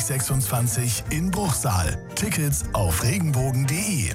2026 in Bruchsal. Tickets auf regenbogen.de.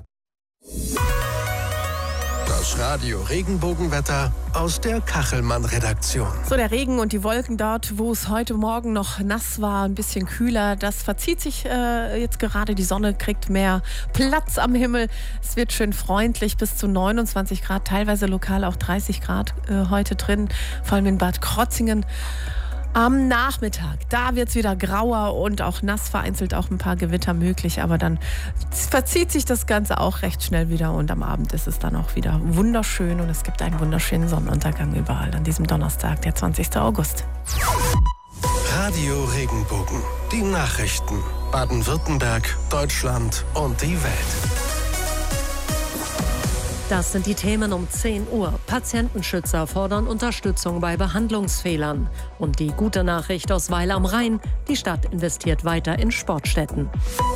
Das Radio Regenbogenwetter aus der Kachelmann-Redaktion. So, der Regen und die Wolken dort, wo es heute Morgen noch nass war, ein bisschen kühler, das verzieht sich jetzt gerade. Die Sonne kriegt mehr Platz am Himmel. Es wird schön freundlich, bis zu 29 Grad, teilweise lokal auch 30 Grad heute drin, vor allem in Bad Krotzingen. Am Nachmittag, da wird es wieder grauer und auch nass, vereinzelt auch ein paar Gewitter möglich. Aber dann verzieht sich das Ganze auch recht schnell wieder. Und am Abend ist es dann auch wieder wunderschön. Und es gibt einen wunderschönen Sonnenuntergang überall an diesem Donnerstag, der 20. August. Radio Regenbogen. Die Nachrichten. Baden-Württemberg, Deutschland und die Welt. Das sind die Themen um 10 Uhr. Patientenschützer fordern Unterstützung bei Behandlungsfehlern. Und die gute Nachricht aus Weil am Rhein: Die Stadt investiert weiter in Sportstätten.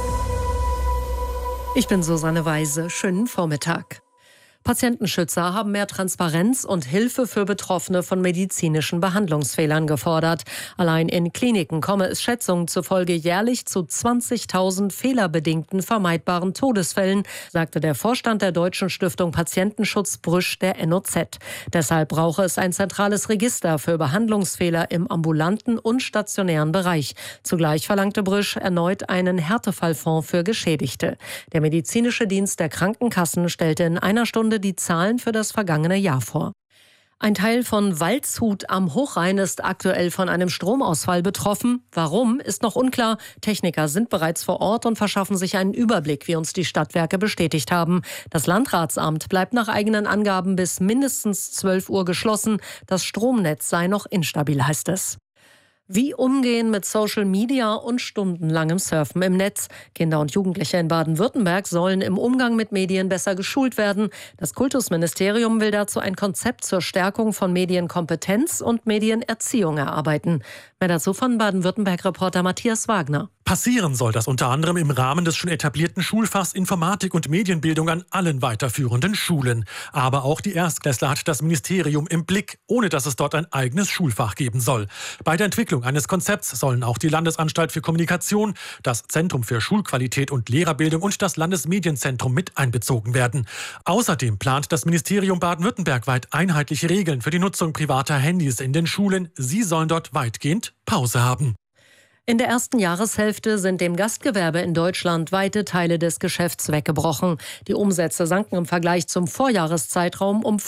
Ich bin Susanne Weise. Schönen Vormittag. Patientenschützer haben mehr Transparenz und Hilfe für Betroffene von medizinischen Behandlungsfehlern gefordert. Allein in Kliniken komme es Schätzungen zufolge jährlich zu 20.000 fehlerbedingten vermeidbaren Todesfällen, sagte der Vorstand der Deutschen Stiftung Patientenschutz Brüsch der NOZ. Deshalb brauche es ein zentrales Register für Behandlungsfehler im ambulanten und stationären Bereich. Zugleich verlangte Brüsch erneut einen Härtefallfonds für Geschädigte. Der medizinische Dienst der Krankenkassen stellte in einer Stunde die Zahlen für das vergangene Jahr vor. Ein Teil von Waldshut am Hochrhein ist aktuell von einem Stromausfall betroffen. Warum, ist noch unklar. Techniker sind bereits vor Ort und verschaffen sich einen Überblick, wie uns die Stadtwerke bestätigt haben. Das Landratsamt bleibt nach eigenen Angaben bis mindestens 12 Uhr geschlossen. Das Stromnetz sei noch instabil, heißt es. Wie umgehen mit Social Media und stundenlangem Surfen im Netz? Kinder und Jugendliche in Baden-Württemberg sollen im Umgang mit Medien besser geschult werden. Das Kultusministerium will dazu ein Konzept zur Stärkung von Medienkompetenz und Medienerziehung erarbeiten. Mehr dazu von Baden-Württemberg-Reporter Matthias Wagner. Passieren soll das unter anderem im Rahmen des schon etablierten Schulfachs Informatik und Medienbildung an allen weiterführenden Schulen. Aber auch die Erstklässler hat das Ministerium im Blick, ohne dass es dort ein eigenes Schulfach geben soll. Bei der Entwicklung eines Konzepts sollen auch die Landesanstalt für Kommunikation, das Zentrum für Schulqualität und Lehrerbildung und das Landesmedienzentrum mit einbezogen werden. Außerdem plant das Ministerium baden-württembergweit einheitliche Regeln für die Nutzung privater Handys in den Schulen. Sie sollen dort weitgehend Pause haben. In der ersten Jahreshälfte sind dem Gastgewerbe in Deutschland weite Teile des Geschäfts weggebrochen. Die Umsätze sanken im Vergleich zum Vorjahreszeitraum um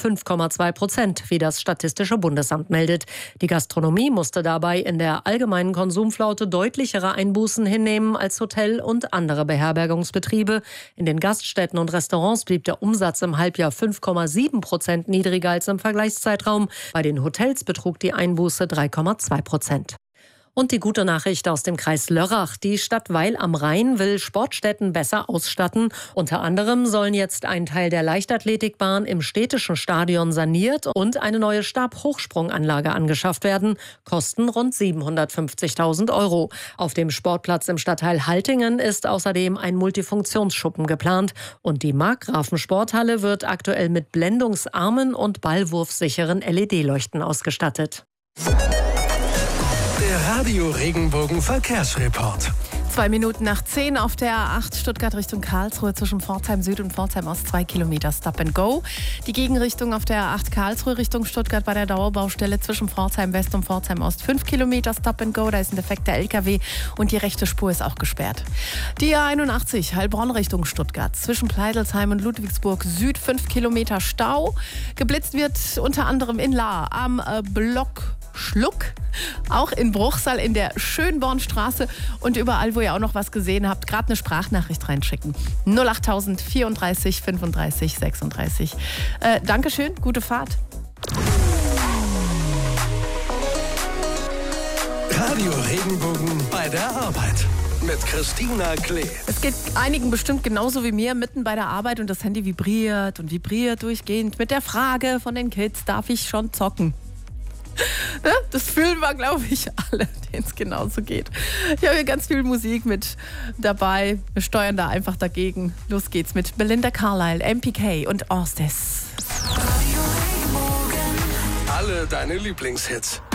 5,2%, wie das Statistische Bundesamt meldet. Die Gastronomie musste dabei in der allgemeinen Konsumflaute deutlichere Einbußen hinnehmen als Hotel- und andere Beherbergungsbetriebe. In den Gaststätten und Restaurants blieb der Umsatz im Halbjahr 5,7% niedriger als im Vergleichszeitraum. Bei den Hotels betrug die Einbuße 3,2%. Und die gute Nachricht aus dem Kreis Lörrach. Die Stadt Weil am Rhein will Sportstätten besser ausstatten. Unter anderem sollen jetzt ein Teil der Leichtathletikbahn im städtischen Stadion saniert und eine neue Stabhochsprunganlage angeschafft werden. Kosten rund 750.000 €. Auf dem Sportplatz im Stadtteil Haltingen ist außerdem ein Multifunktionsschuppen geplant. Und die Markgrafensporthalle wird aktuell mit blendungsarmen und ballwurfsicheren LED-Leuchten ausgestattet. Der Radio Regenbogen Verkehrsreport. 2 Minuten nach 10 auf der A8 Stuttgart Richtung Karlsruhe zwischen Pforzheim Süd und Pforzheim Ost 2 Kilometer Stop and Go. Die Gegenrichtung auf der A8 Karlsruhe Richtung Stuttgart bei der Dauerbaustelle zwischen Pforzheim West und Pforzheim Ost 5 Kilometer Stop and Go. Da ist ein defekter LKW und die rechte Spur ist auch gesperrt. Die A81 Heilbronn Richtung Stuttgart zwischen Pleidelsheim und Ludwigsburg Süd 5 Kilometer Stau. Geblitzt wird unter anderem in Lahr am Block Schluck, auch in Bruchsal in der Schönbornstraße und überall, wo ihr auch noch was gesehen habt, gerade eine Sprachnachricht reinschicken. 08000 34 35 36. Dankeschön, gute Fahrt. Radio Regenbogen bei der Arbeit mit Christina Klee. Es geht einigen bestimmt genauso wie mir mitten bei der Arbeit und das Handy vibriert und vibriert durchgehend mit der Frage von den Kids, darf ich schon zocken? Das fühlen wir, glaube ich, alle, denen es genauso geht. Ich habe hier ganz viel Musik mit dabei. Wir steuern da einfach dagegen. Los geht's mit Belinda Carlisle, MPK und Orstes. Alle deine Lieblingshits.